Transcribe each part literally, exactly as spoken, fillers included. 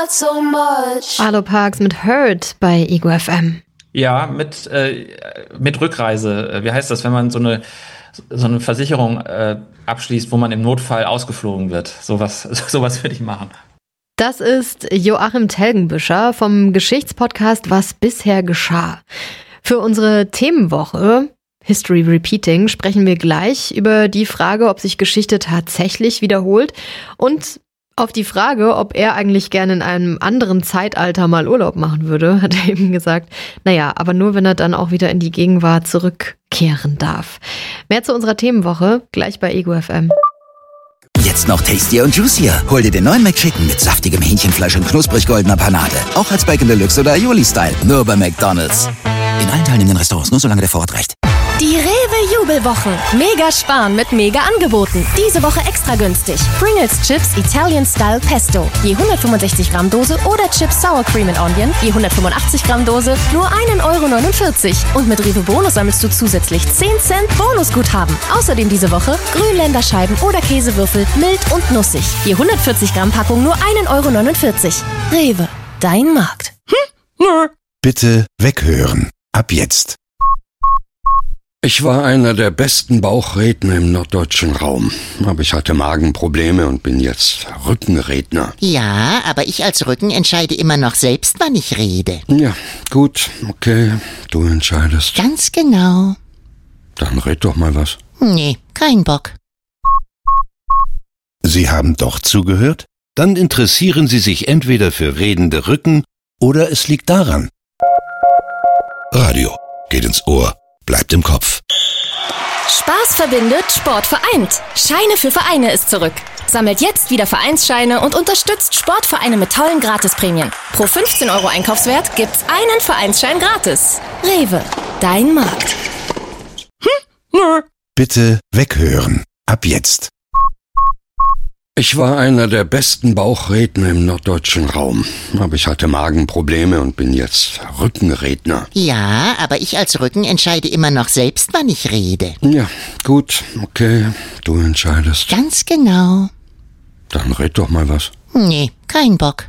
So much. Arlo Parks mit Hurt bei Ego F M. Ja, mit, äh, mit Rückreise. Wie heißt das, wenn man so eine, so eine Versicherung äh, abschließt, wo man im Notfall ausgeflogen wird? Sowas, sowas würde ich machen. Das ist Joachim Telgenbüscher vom Geschichtspodcast Was bisher geschah. Für unsere Themenwoche History Repeating sprechen wir gleich über die Frage, ob sich Geschichte tatsächlich wiederholt und auf die Frage, ob er eigentlich gerne in einem anderen Zeitalter mal Urlaub machen würde, hat er eben gesagt. Naja, aber nur, wenn er dann auch wieder in die Gegenwart zurückkehren darf. Mehr zu unserer Themenwoche gleich bei Ego F M. Jetzt noch tastier und juicier. Hol dir den neuen McChicken mit saftigem Hähnchenfleisch und knusprig goldener Panade. Auch als Bacon Deluxe oder Aioli-Style. Nur bei McDonald's. In allen teilnehmenden Restaurants, nur solange der Vorrat reicht. Die Rewe-Jubelwochen. Mega sparen mit Mega-Angeboten. Diese Woche extra günstig. Pringles Chips Italian Style Pesto. Je hundertfünfundsechzig Gramm Dose oder Chips Sour Cream and Onion. Je hundertfünfundachtzig Gramm Dose. Nur ein Euro neunundvierzig. Und mit Rewe Bonus sammelst du zusätzlich zehn Cent Bonusguthaben. Außerdem diese Woche Grünländerscheiben oder Käsewürfel. Mild und nussig. Je hundertvierzig Gramm Packung nur ein Euro neunundvierzig. Rewe. Dein Markt. Hm? Bitte weghören. Ab jetzt. Ich war einer der besten Bauchredner im norddeutschen Raum, aber ich hatte Magenprobleme und bin jetzt Rückenredner. Ja, aber ich als Rücken entscheide immer noch selbst, wann ich rede. Ja, gut, okay, du entscheidest. Ganz genau. Dann red doch mal was. Nee, kein Bock. Sie haben doch zugehört? Dann interessieren Sie sich entweder für redende Rücken oder es liegt daran. Radio geht ins Ohr. Bleibt im Kopf. Spaß verbindet, Sport vereint. Scheine für Vereine ist zurück. Sammelt jetzt wieder Vereinsscheine und unterstützt Sportvereine mit tollen Gratisprämien. Pro fünfzehn Euro Einkaufswert gibt's einen Vereinsschein gratis. Rewe, dein Markt. Hm? Bitte weghören. Ab jetzt. Ich war einer der besten Bauchredner im norddeutschen Raum, aber ich hatte Magenprobleme und bin jetzt Rückenredner. Ja, aber ich als Rücken entscheide immer noch selbst, wann ich rede. Ja, gut, okay, du entscheidest. Ganz genau. Dann red doch mal was. Nee, kein Bock.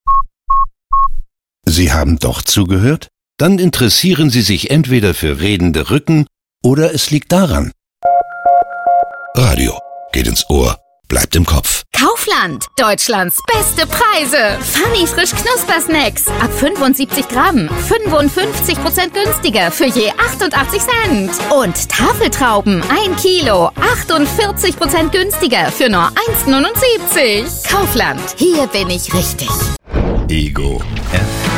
Sie haben doch zugehört? Dann interessieren Sie sich entweder für redende Rücken oder es liegt daran. Radio geht ins Ohr. Bleibt im Kopf. Kaufland. Deutschlands beste Preise. Funny frisch Knuspersnacks. Ab fünfundsiebzig Gramm. fünfundfünfzig Prozent günstiger für je achtundachtzig Cent. Und Tafeltrauben. ein Kilo. achtundvierzig Prozent günstiger für nur eins neunundsiebzig. Kaufland. Hier bin ich richtig. Ego F